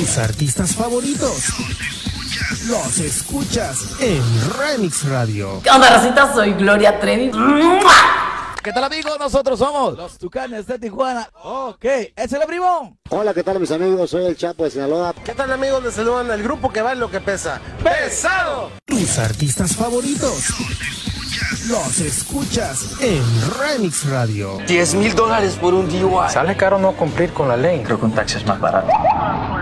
Tus artistas favoritos los escuchas en Remix Radio. ¿Qué onda, racita? Soy Gloria Trevi. ¿Qué tal, amigos? Nosotros somos los Tucanes de Tijuana. Ok, ¿es el primo? Hola, ¿qué tal, mis amigos? Soy el Chapo de Sinaloa. ¿Qué tal, amigos? Les saludan el grupo que vale lo que pesa. ¡Pesado! Tus artistas favoritos los escuchas en Remix Radio. $10,000 por un DUI. Sale caro no cumplir con la ley. Creo que un taxi es más barato.